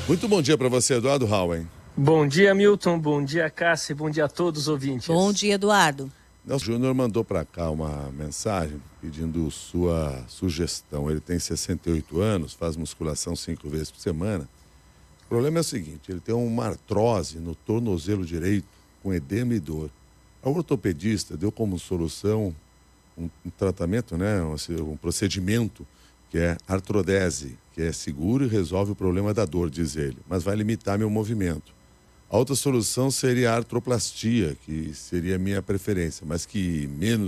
Muito bom dia para você, Eduardo Howen. Bom dia, Milton. Bom dia, Cássia. Bom dia a todos os ouvintes. Bom dia, Eduardo. Nelson Júnior mandou para cá uma mensagem pedindo sua sugestão. Ele tem 68 anos, faz musculação 5 vezes por semana. O problema é o seguinte, ele tem uma artrose no tornozelo direito com edema e dor. A ortopedista deu como solução um tratamento, né, um procedimento que é artrodese, que é seguro e resolve o problema da dor, diz ele, mas vai limitar meu movimento. A outra solução seria a artroplastia, que seria a minha preferência, mas que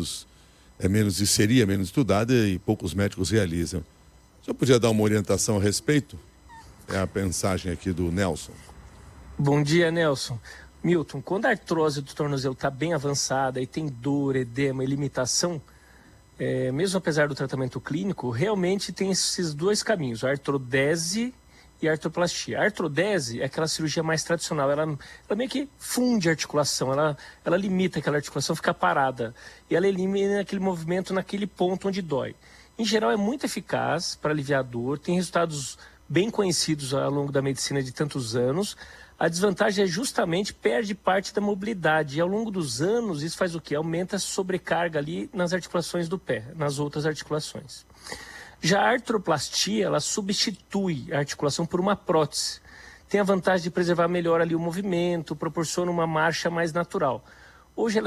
seria menos estudada e poucos médicos realizam. O senhor podia dar uma orientação a respeito? É a mensagem aqui do Nelson. Bom dia, Nelson. Milton, quando a artrose do tornozelo está bem avançada e tem dor, edema e limitação, mesmo apesar do tratamento clínico, realmente tem esses dois caminhos, a artrodese e a artroplastia. A artrodese é aquela cirurgia mais tradicional, ela meio que funde a articulação, ela limita aquela articulação, fica parada, e ela elimina aquele movimento naquele ponto onde dói. Em geral é muito eficaz para aliviar a dor, tem resultados bem conhecidos ao longo da medicina de tantos anos. A desvantagem é justamente perde parte da mobilidade, e ao longo dos anos isso faz o quê? Aumenta a sobrecarga ali nas articulações do pé, nas outras articulações. Já a artroplastia, ela substitui a articulação por uma prótese. Tem a vantagem de preservar melhor ali o movimento, proporciona uma marcha mais natural. Hoje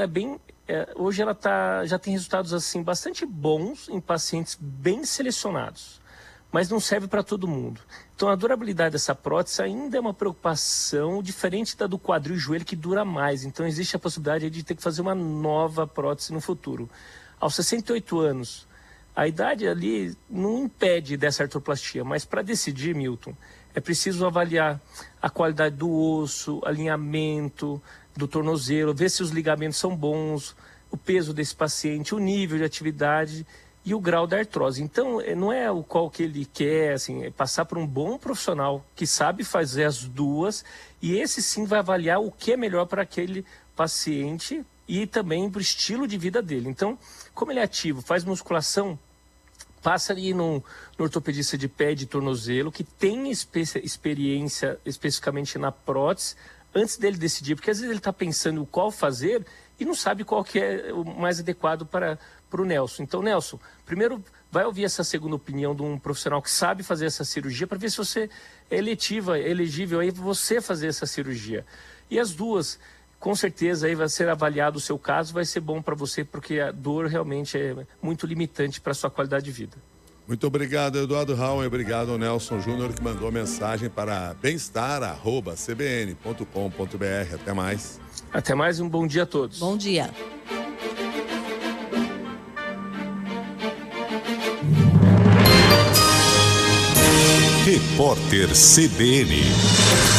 ela já tem resultados assim bastante bons em pacientes bem selecionados, mas não serve para todo mundo. Então a durabilidade dessa prótese ainda é uma preocupação diferente da do quadril e joelho, que dura mais. Então existe a possibilidade de ter que fazer uma nova prótese no futuro. Aos 68 anos, a idade ali não impede dessa artroplastia, mas para decidir, Milton, é preciso avaliar a qualidade do osso, alinhamento do tornozelo, ver se os ligamentos são bons, o peso desse paciente, o nível de atividade e o grau da artrose. Então, não é o qual que ele quer, assim, é passar por um bom profissional que sabe fazer as duas, e esse sim vai avaliar o que é melhor para aquele paciente e também para o estilo de vida dele. Então, como ele é ativo, faz musculação, passa ali no ortopedista de pé e de tornozelo, que tem experiência especificamente na prótese, antes dele decidir, porque às vezes ele está pensando qual fazer e não sabe qual que é o mais adequado para o Nelson. Então, Nelson, primeiro vai ouvir essa segunda opinião de um profissional que sabe fazer essa cirurgia, para ver se você é elegível aí você fazer essa cirurgia. E as duas, com certeza, aí vai ser avaliado o seu caso, vai ser bom para você, porque a dor realmente é muito limitante para a sua qualidade de vida. Muito obrigado, Eduardo Howen. Obrigado ao Nelson Júnior, que mandou mensagem para bem-estar@cbn.com.br. Até mais. Até mais e um bom dia a todos. Bom dia. Repórter CBN.